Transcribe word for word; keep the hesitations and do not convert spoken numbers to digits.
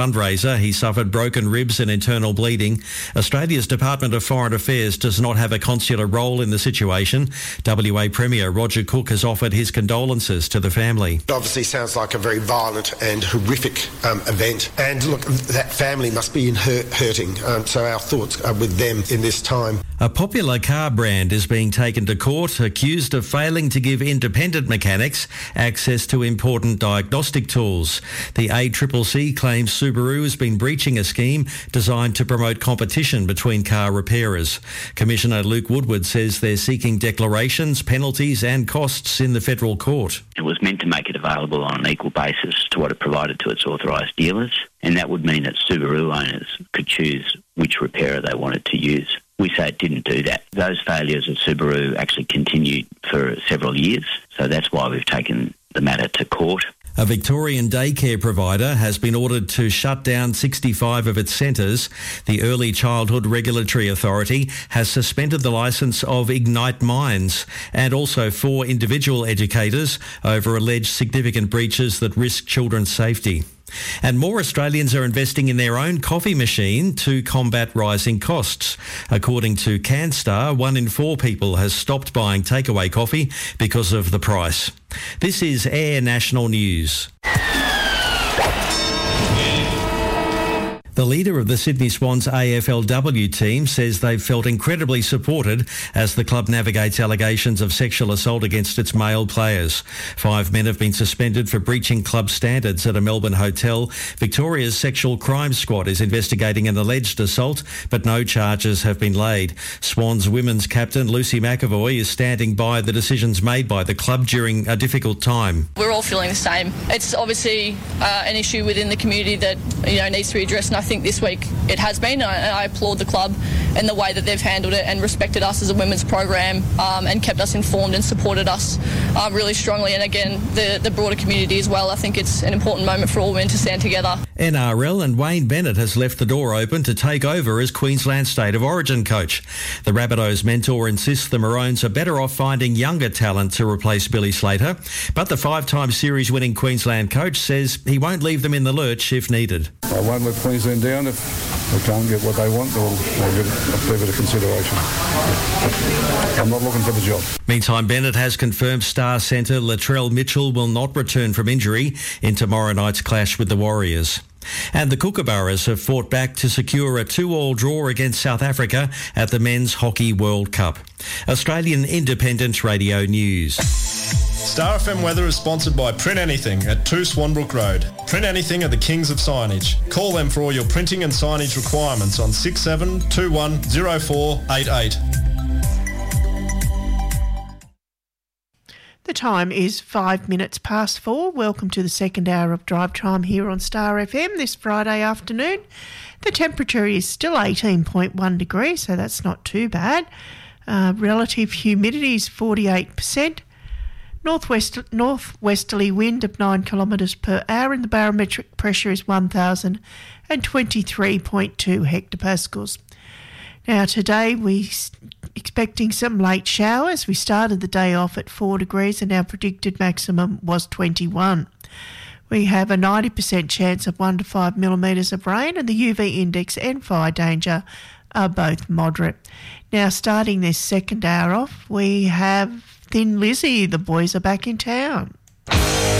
fundraiser. He suffered broken ribs and internal bleeding. Australia's Department of Foreign Affairs does not have a consular role in the situation. W A Premier Roger Cook has offered his condolences to the family. It obviously sounds like a very violent and horrific um, event. And look, that family must be in hurt, hurting. Um, so our thoughts are with them in this time. A popular car brand is being taken to court, accused of failing to give independent mechanics access to important diagnostic tools. The A C C C claims Subaru has been breaching a scheme designed to promote competition between car repairers. Commissioner Luke Woodward says they're seeking declarations, penalties and costs in the federal court. It was meant to make it available on an equal basis to what it provided to its authorised dealers, and that would mean that Subaru owners could choose which repairer they wanted to use. We say it didn't do that. Those failures of Subaru actually continued for several years, so that's why we've taken the matter to court. A Victorian daycare provider has been ordered to shut down sixty-five of its centres. The Early Childhood Regulatory Authority has suspended the licence of Ignite Minds and also four individual educators over alleged significant breaches that risk children's safety. And more Australians are investing in their own coffee machine to combat rising costs. According to CanStar, one in four people has stopped buying takeaway coffee because of the price. This is Air National News. The leader of the Sydney Swans A F L W team says they've felt incredibly supported as the club navigates allegations of sexual assault against its male players. Five men have been suspended for breaching club standards at a Melbourne hotel. Victoria's Sexual Crime Squad is investigating an alleged assault, but no charges have been laid. Swans women's captain Lucy McAvoy is standing by the decisions made by the club during a difficult time. We're all feeling the same. It's obviously uh, an issue within the community that, you know, needs to be addressed. I think this week it has been, and I applaud the club and the way that they've handled it and respected us as a women's program um, and kept us informed and supported us uh, really strongly. And again, the, the broader community as well. I think it's an important moment for all women to stand together. N R L and Wayne Bennett has left the door open to take over as Queensland State of Origin coach. The Rabbitohs mentor insists the Maroons are better off finding younger talent to replace Billy Slater, but the five-time series-winning Queensland coach says he won't leave them in the lurch if needed. I won't let Queensland down. If they can't get what they want, they'll, they'll give it a fair bit of consideration. I'm not looking for the job. Meantime, Bennett has confirmed star centre Latrell Mitchell will not return from injury in tomorrow night's clash with the Warriors. And the Kookaburras have fought back to secure a two-all draw against South Africa at the Men's Hockey World Cup. Australian Independent Radio News. Star F M weather is sponsored by Print Anything at two Swanbrook Road. Print Anything are the kings of signage. Call them for all your printing and signage requirements on six seven two one zero four eight eight. The time is five minutes past four. Welcome to the second hour of Drive Time here on Star F M this Friday afternoon. The temperature is still eighteen point one degrees, so that's not too bad. Uh, relative humidity is forty-eight percent. Northwest northwesterly wind of nine kilometres per hour, and the barometric pressure is one thousand twenty-three point two hectopascals. Now today we're expecting some late showers. We started the day off at four degrees and our predicted maximum was twenty-one. We have a ninety percent chance of one to five millimetres of rain, and the U V index and fire danger are both moderate. Now starting this second hour off, we have Thin Lizzy. The boys are back in town.